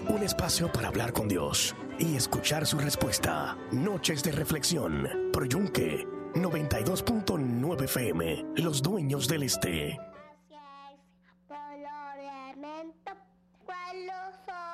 Un espacio para hablar con Dios y escuchar su respuesta. Noches de reflexión. Por Yunque 92.9 FM. Los dueños del este. Gracias por los elementos. ¿Cuáles son?